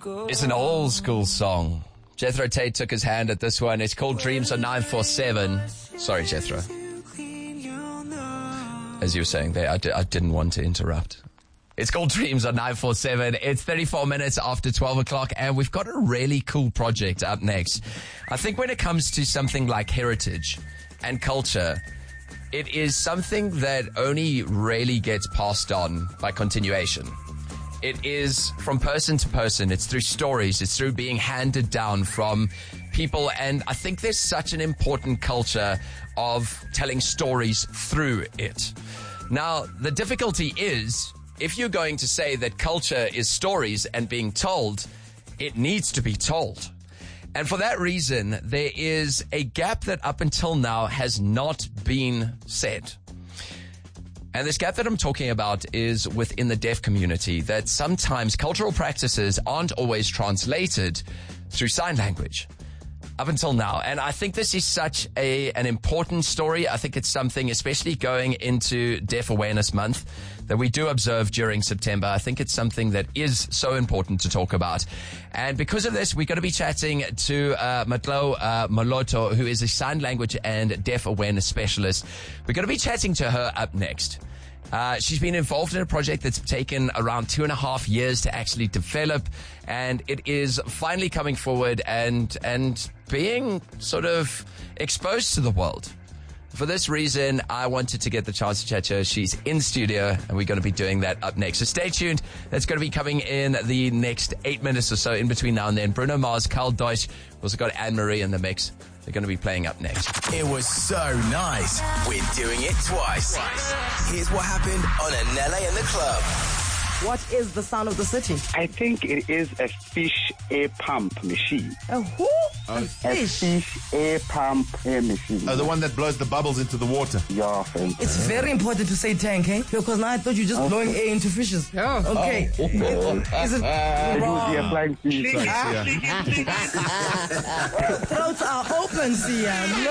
It's an old school song. Jethro Tate took his hand at this one. It's called Dreams on 947. Sorry, Jethro. As you were saying there, I didn't want to interrupt. It's called Dreams on 947. It's 34 minutes after 12 o'clock, and we've got a really cool project up next. I think when it comes to something like heritage and culture, it is something that only really gets passed on by continuation. It is from person to person. It's through stories. It's through being handed down from people. And I think there's such an important culture of telling stories through it. Now, the difficulty is, if you're going to say that culture is stories and being told, it needs to be told. And for that reason, there is a gap that up until now has not been said. And this gap that I'm talking about is within the deaf community, that sometimes cultural practices aren't always translated through sign language up until now. And I think this is such an important story. I think it's something, especially going into Deaf Awareness Month, that we do observe during September. I think it's something that is so important to talk about. And because of this, we're going to be chatting to Matlo Moloto, who is a sign language and deaf awareness specialist. We're going to be chatting to her up next. She's been involved in a project that's taken around 2.5 years to actually develop, and it is finally coming forward and being sort of exposed to the world. For this reason, I wanted to get the chance to chat to her. She's in studio, and we're going to be doing that up next. So stay tuned. That's going to be coming in the next 8 minutes or so in between now and then. Bruno Mars, Carl Deutsch. We've also got Anne-Marie in the mix. They're going to be playing up next. It was so nice. We're doing it twice. Here's what happened on Anele in the Club. What is the sound of the city? I think it is a fish air pump machine. A who? A fish? A fish air pump air machine. Oh, the one that blows the bubbles into the water. Yeah, thank you. It's very important to say tank, eh? Because now I thought you were just blowing air into fishes. Yeah. Okay. Oh. Is it It would be a flying fish. Throats are open, Sia.